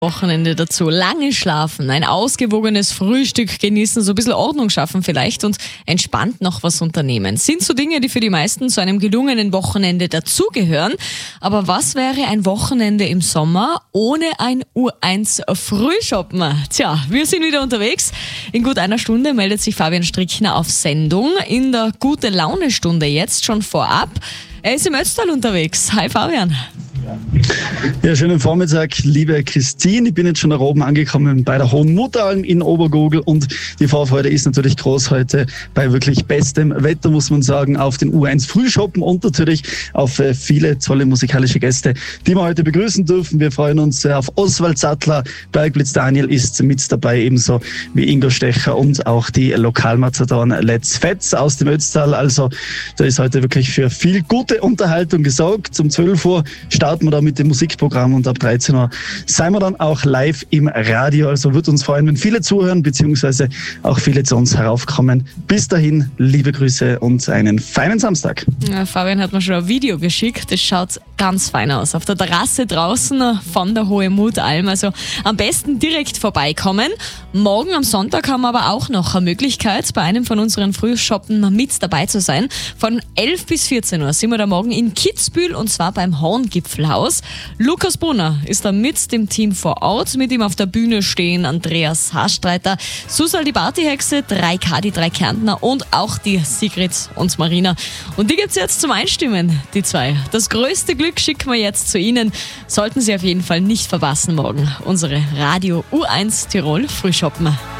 Wochenende dazu. Lange schlafen, ein ausgewogenes Frühstück genießen, so ein bisschen Ordnung schaffen vielleicht und entspannt noch was unternehmen. Sind so Dinge, die für die meisten zu einem gelungenen Wochenende dazugehören. Aber was wäre ein Wochenende im Sommer ohne ein U1 Frühshoppen? Tja, wir sind wieder unterwegs. In gut einer Stunde meldet sich Fabian Strickner auf Sendung. In der Gute-Laune-Stunde jetzt schon vorab. Er ist im Ötztal unterwegs. Hi Fabian. Ja, schönen Vormittag, liebe Christine. Ich bin jetzt schon da oben angekommen bei der Hohen Mutteralm in Obergurgl und die Vorfreude ist natürlich groß heute bei wirklich bestem Wetter, muss man sagen, auf den U1 Frühshoppen und natürlich auf viele tolle musikalische Gäste, die wir heute begrüßen dürfen. Wir freuen uns auf Oswald Sattler, Bergblitz Daniel ist mit dabei, ebenso wie Ingo Stecher und auch die Lokalmazedon Let's Fetz aus dem Ötztal. Also da ist heute wirklich für viel gute Unterhaltung gesorgt. Um 12 Uhr starten wir da mit dem Musikprogramm und ab 13 Uhr seien wir dann auch live im Radio. Also wird uns freuen, wenn viele zuhören, beziehungsweise auch viele zu uns heraufkommen. Bis dahin, liebe Grüße und einen feinen Samstag. Ja, Fabian hat mir schon ein Video geschickt. Das schaut ganz fein aus. Auf der Terrasse draußen von der Hohen Muttalm. Also am besten direkt vorbeikommen. Morgen am Sonntag haben wir aber auch noch eine Möglichkeit, bei einem von unseren Frühshoppen mit dabei zu sein. Von 11 bis 14 Uhr sind wir da morgen in Kitzbühel und zwar beim Horngipfelhaus. Lukas Brunner ist da mit dem Team vor Ort. Mit ihm auf der Bühne stehen Andreas Haarstreiter, Susal die Partyhexe, 3K die 3 Kärntner und auch die Sigrid und Marina. Und die gibt's jetzt zum Einstimmen, die zwei. Das größte Glück schicken wir jetzt zu Ihnen. Sollten Sie auf jeden Fall nicht verpassen morgen. Unsere Radio U1 Tirol Frühshoppen.